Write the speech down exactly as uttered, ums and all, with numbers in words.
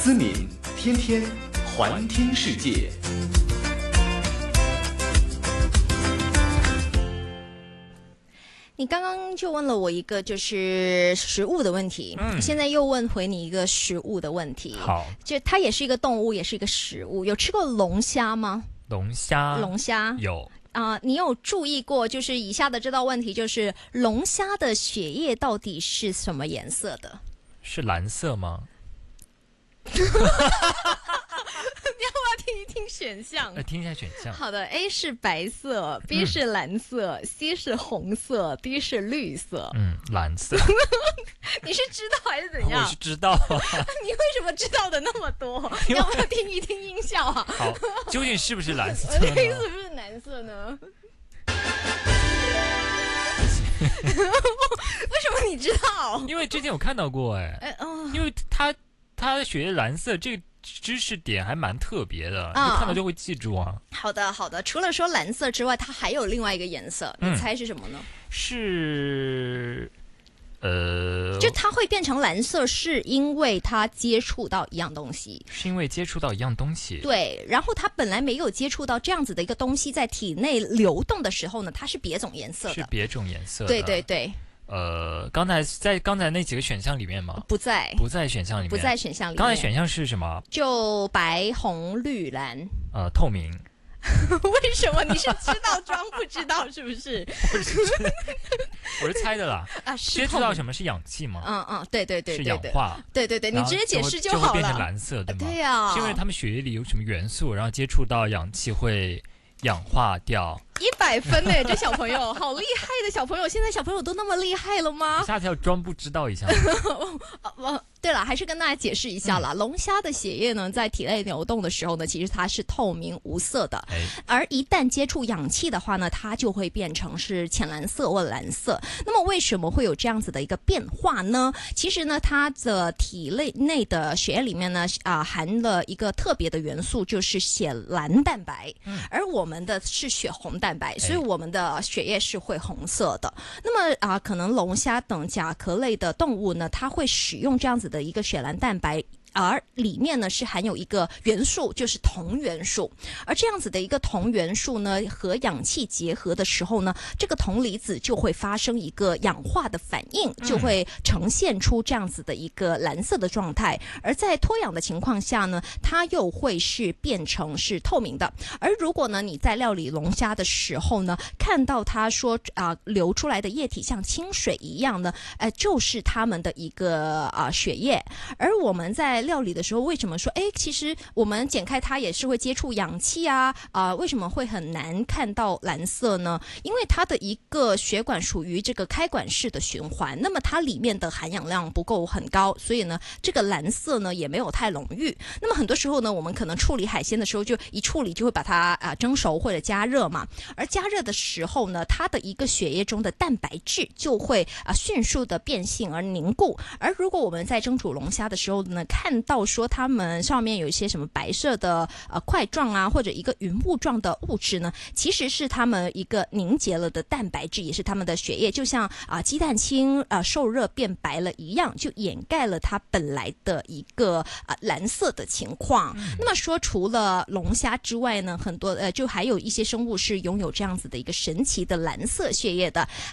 思敏，天天环听世界。 你刚刚就问了我一个就是食物的问题，嗯，现在又问回你一个食物的问题。 好， 就它也是一个动物，也是一个食物。有吃过龙虾吗？ 龙虾， 龙虾有啊、呃。你有注意过？就是以下的这道问题，就是龙虾的血液到底是什么颜色的？ 是蓝色吗？ 你要不要听一听选项？ 呃，听一下选项。 好的 ，A 是白色 ，B 是蓝色、嗯、，C 是红色 ，D 是绿色。 嗯，蓝色。 你是知道还是怎样？ 我是知道、啊。 你为什么知道的那么多？你要不要听一听音效啊？ 好，究竟是不是蓝色呢？ 是不是蓝色呢？为什么你知道？ 因为之前有看到过哎、欸呃哦，因为它它的血液蓝色这个知识点还蛮特别的，哦、你看到就会记住啊。 好的好的，除了说蓝色之外，它还有另外一个颜色，你猜是什么呢？嗯、 是呃， 就它会变成蓝色，是因为它接触到一样东西， 是因为接触到一样东西。 对，然后它本来没有接触到这样子的一个东西，在体内流动的时候呢，它是别种颜色的， 是别种颜色的。 对对对。 呃，刚才在刚才那几个选项里面吗？ 不在， 不在选项里面， 不在选项里面。 刚才选项是什么？ 就白、红、绿、蓝。 呃，透明。 为什么？你是知道装不知道是不是？ 我是我是猜的啦。 啊，是接触到什么是氧气吗？ 嗯嗯，对对对， 是氧化。 对对对，你直接解释就好了。 就会变成蓝色，对吗？ 对呀、啊， 是因为他们血液里有什么元素，然后接触到氧气会氧化掉。 一百分呢，这小朋友好厉害的小朋友，现在小朋友都那么厉害了吗？ 下次要装不知道一下。 哦，对了，还是跟大家解释一下啦。嗯、龙虾的血液呢，在体内流动的时候呢，其实它是透明无色的， 哎、 而一旦接触氧气的话呢，它就会变成是浅蓝色或蓝色。那么为什么会有这样子的一个变化呢？其实呢，它的体内内的血液里面呢，啊、呃，含了一个特别的元素，就是血蓝蛋白，嗯、而我们的是血红蛋白，所以我们的血液是会红色的。那么啊、呃，可能龙虾等甲壳类的动物呢，它会使用这样子的一个血蓝蛋白。而里面呢是含有一个元素，就是铜元素。而这样子的一个铜元素呢，和氧气结合的时候呢，这个铜离子就会发生一个氧化的反应，就会呈现出这样子的一个蓝色的状态。而在脱氧的情况下呢，它又会是变成是透明的。而如果呢你在料理龙虾的时候呢，看到它说啊、呃、流出来的液体像清水一样呢，呃就是它们的一个啊、呃、血液。而我们在料理的时候，为什么说哎，其实我们剪开它也是会接触氧气啊啊、呃，为什么会很难看到蓝色呢？因为它的一个血管属于这个开管式的循环，那么它里面的含氧量不够很高，所以呢，这个蓝色呢也没有太浓郁。那么很多时候呢，我们可能处理海鲜的时候，就一处理就会把它啊、呃、蒸熟或者加热嘛，而加热的时候呢，它的一个血液中的蛋白质就会啊、呃、迅速的变性而凝固。而如果我们在蒸煮龙虾的时候呢，看到说它们上面有一些什么白色的呃块状啊，或者一个云雾状的物质呢，其实是它们一个凝结了的蛋白质，也是它们的血液，就像啊、呃、鸡蛋清啊、呃、受热变白了一样，就掩盖了它本来的一个啊、呃、蓝色的情况。嗯、那么说除了龙虾之外呢，很多呃就还有一些生物是拥有这样子的一个神奇的蓝色血液的，